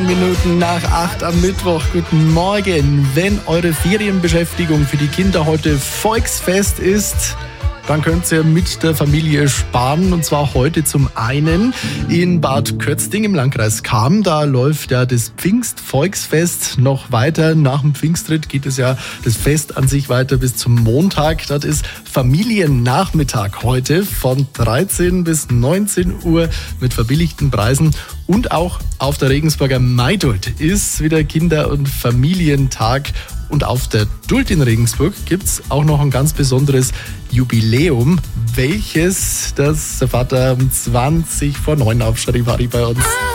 10 Minuten nach 8 am Mittwoch. Guten Morgen. Wenn eure Ferienbeschäftigung für die Kinder heute Volksfest ist, dann könnt ihr mit der Familie sparen. Und zwar heute zum einen in Bad Kötzting im Landkreis Cham. Da läuft ja das Pfingstvolksfest noch weiter. Nach dem Pfingstritt geht es ja das Fest an sich weiter bis zum Montag. Das ist Familiennachmittag heute von 13 bis 19 Uhr mit verbilligten Preisen. Und auch auf der Regensburger Maidult ist wieder Kinder- und Familientag. Und auf der Duld in Regensburg gibt's auch noch ein ganz besonderes Jubiläum, welches das der Vater um 20 vor 9 aufschrieb, Harry, bei uns.